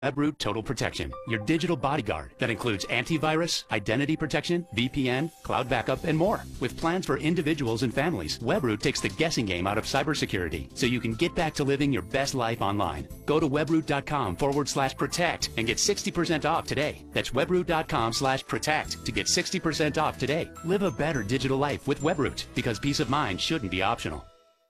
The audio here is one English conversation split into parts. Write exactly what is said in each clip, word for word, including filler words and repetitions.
Webroot Total Protection, your digital bodyguard that includes antivirus, identity protection, V P N, cloud backup, and more. With plans for individuals and families, Webroot takes the guessing game out of cybersecurity so you can get back to living your best life online. Go to webroot.com forward slash protect and get sixty percent off today. That's webroot.com slash protect to get sixty percent off today. Live a better digital life with Webroot, because peace of mind shouldn't be optional.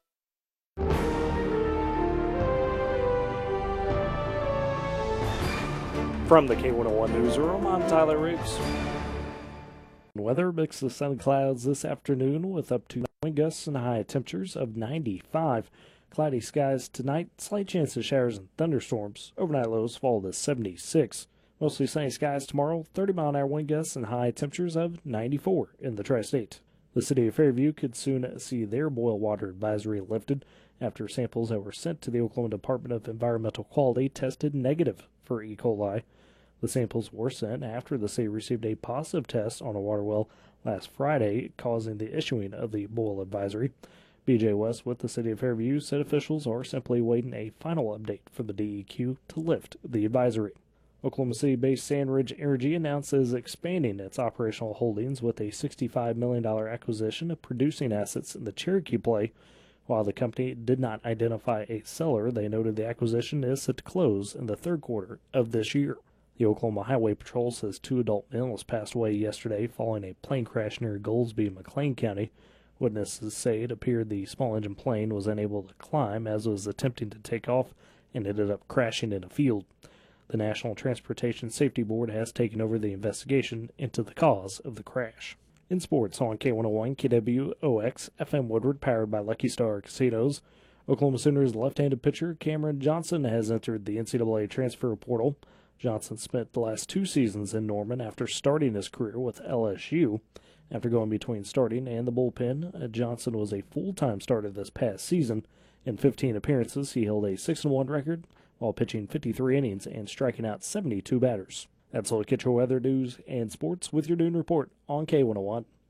From the K one oh one Newsroom, I'm Tyler Riggs. Weather, mix of sun and clouds this afternoon with up to wind gusts and high temperatures of ninety-five. Cloudy skies tonight, slight chance of showers and thunderstorms. Overnight lows fall to seventy-six. Mostly sunny skies tomorrow, thirty mile an hour wind gusts and high temperatures of ninety-four in the tri-state. The city of Fairview could soon see their boil water advisory lifted after samples that were sent to the Oklahoma Department of Environmental Quality tested negative for E. coli. The samples were sent after the city received a positive test on a water well last Friday, causing the issuing of the boil advisory. B J West with the city of Fairview said officials are simply waiting a final update for the D E Q to lift the advisory. Oklahoma City-based Sandridge Energy announces expanding its operational holdings with a sixty-five million dollars acquisition of producing assets in the Cherokee play. While the company did not identify a seller, they noted the acquisition is set to close in the third quarter of this year. The Oklahoma Highway Patrol says two adult males passed away yesterday following a plane crash near Goldsby, McLean County. Witnesses say it appeared the small-engine plane was unable to climb as it was attempting to take off and ended up crashing in a field. The National Transportation Safety Board has taken over the investigation into the cause of the crash. In sports on K one oh one K W O X F M Woodward, powered by Lucky Star Casinos, Oklahoma Sooners left-handed pitcher Cameron Johnson has entered the N C double A transfer portal. Johnson spent the last two seasons in Norman after starting his career with L S U. After going between starting and the bullpen, Johnson was a full-time starter this past season. In fifteen appearances, he held a six and one record while pitching fifty-three innings and striking out seventy-two batters. That's all to get your weather news and sports with your noon report on K one oh one.